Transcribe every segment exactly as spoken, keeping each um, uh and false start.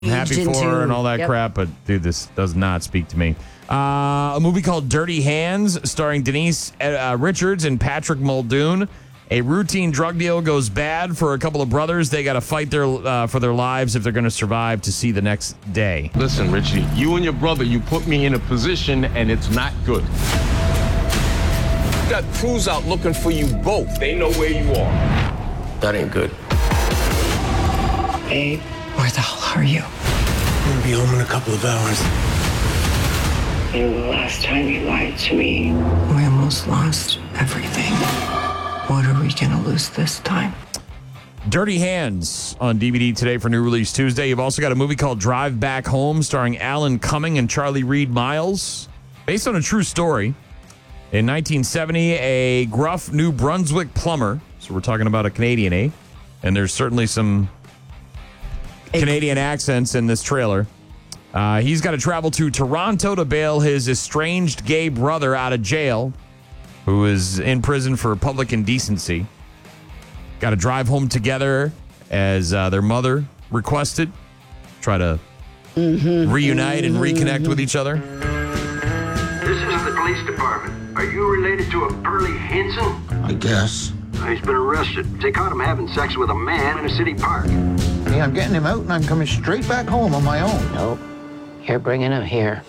happy for into, her and all that yep. crap, but dude, this does not speak to me. Uh, a movie called Dirty Hands, starring Denise uh, Richards and Patrick Muldoon. A routine drug deal goes bad for a couple of brothers. They got to fight their uh, for their lives if they're going to survive to see the next day. Listen, Richie, you and your brother, you put me in a position, and it's not good. Got crews out looking for you both. They know where you are. That ain't good. Babe, where the hell are you? I'm gonna be home in a couple of hours. You know, the last time you lied to me, we almost lost everything. What are we gonna lose this time? Dirty Hands on D V D today for new release Tuesday. You've also got a movie called Drive Back Home starring Alan Cumming and Charlie Reed Miles, based on a true story. In nineteen seventy, a gruff New Brunswick plumber, so we're talking about a Canadian, eh? And there's certainly some Canadian accents in this trailer. Uh, he's got to travel to Toronto to bail his estranged gay brother out of jail, who is in prison for public indecency. Got to drive home together as uh, their mother requested. Try to mm-hmm, reunite mm-hmm, and reconnect mm-hmm. with each other. This is the police department. Are you related to a Burley Henson? I guess. He's been arrested. They caught him having sex with a man in a city park. Yeah, I'm getting him out and I'm coming straight back home on my own. Nope. You're bringing him here.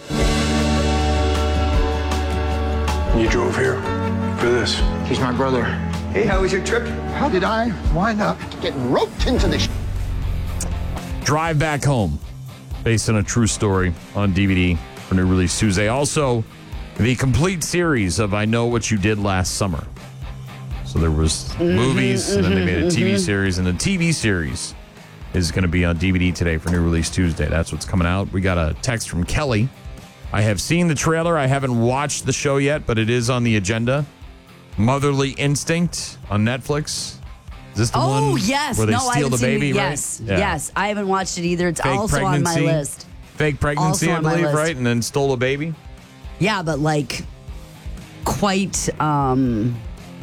You drove here for this. He's my brother. Hey, how was your trip? How did I wind up getting roped into this? Drive Back Home, based on a true story on D V D for new release Tuesday. Also, the complete series of I Know What You Did Last Summer. So there was mm-hmm, movies, mm-hmm, and then they made a T V mm-hmm. series, and the T V series is going to be on D V D today for new release Tuesday. That's what's coming out. We got a text from Kelly. I have seen the trailer. I haven't watched the show yet, but it is on the agenda. Motherly Instinct on Netflix. Is this the oh, one yes. where they no, steal the baby, it. right? Yes, Yeah. yes. I haven't watched it either. It's Fake also pregnancy. on my list. Fake pregnancy, Also I on my believe, list. right? And then stole a baby? Yeah, but like quite... um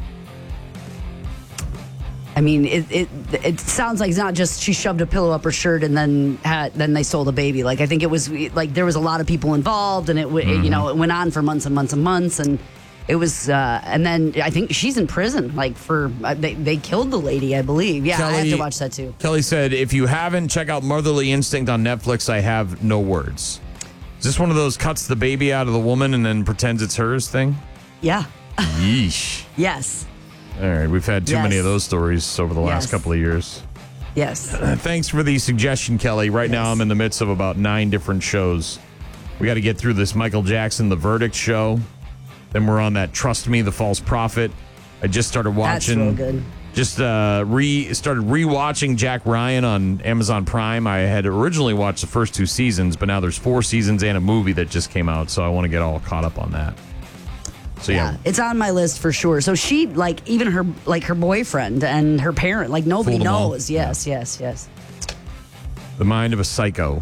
I mean, it, it it sounds like it's not just she shoved a pillow up her shirt and then had, then they stole the baby. Like I think it was like there was a lot of people involved, and it, mm-hmm. it you know it went on for months and months and months, and it was uh, and then I think she's in prison like for uh, they they killed the lady, I believe. Yeah, Kelly, I have to watch that too. Kelly said, if you haven't, check out Motherly Instinct on Netflix. I have no words. Is this one of those cuts the baby out of the woman and then pretends it's hers thing? Yeah. Yeesh. Yes. All right, we've had too Yes. many of those stories over the last Yes. couple of years. Yes. Uh, thanks for the suggestion, Kelly. Right Yes. now I'm in the midst of about nine different shows. We got to get through this Michael Jackson, The Verdict show. Then we're on that Trust Me, The False Prophet. I just started watching. That's real good. Just uh, re started rewatching Jack Ryan on Amazon Prime. I had originally watched the first two seasons, but now there's four seasons and a movie that just came out, so I want to get all caught up on that. So yeah. yeah, it's on my list for sure. So she, like, even her, like her boyfriend and her parent, like nobody Fooled them all. knows. Yes, yeah. yes, yes. The Mind of a Psycho.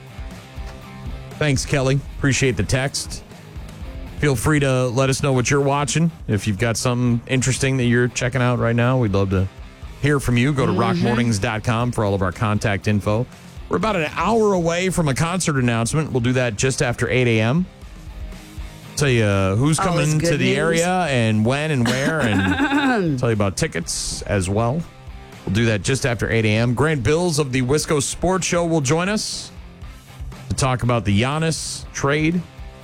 Thanks, Kelly. Appreciate the text. Feel free to let us know what you're watching. If you've got something interesting that you're checking out right now, we'd love to hear from you. Go to mm-hmm. rock mornings dot com for all of our contact info. We're about an hour away from a concert announcement. We'll do that just after eight a.m. Tell you uh, who's coming to the news. area and when and where, and tell you about tickets as well. We'll do that just after eight a.m. Grant Bills of the Wisco Sports Show will join us to talk about the Giannis trade.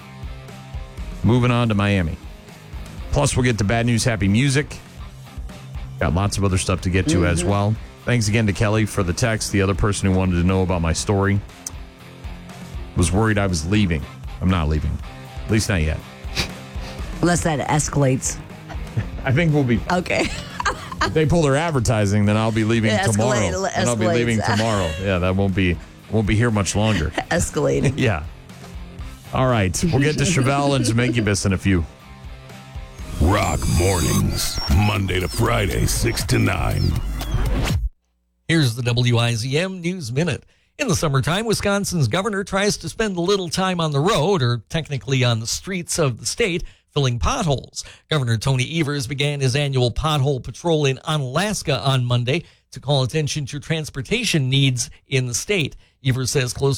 Moving on to Miami. Plus, we'll get to Bad News, Happy Music. Got lots of other stuff to get to mm-hmm. as well. Thanks again to Kelly for the text. The other person who wanted to know about my story was worried I was leaving. I'm not leaving. At least not yet. Unless that escalates. I think we'll be. Okay. If they pull their advertising, then I'll be leaving It tomorrow. escalate- And I'll be escalates. leaving tomorrow. Yeah, that won't be won't be here much longer. Escalating. Yeah. All right. We'll get to Chevelle and some Incubus in a few. Rock Mornings, Monday to Friday, six to nine. Here's the W I Z M News Minute. In the summertime, Wisconsin's governor tries to spend a little time on the road, or technically on the streets of the state, filling potholes. Governor Tony Evers began his annual pothole patrol in Onalaska on Monday, to call attention to transportation needs in the state. Evers says close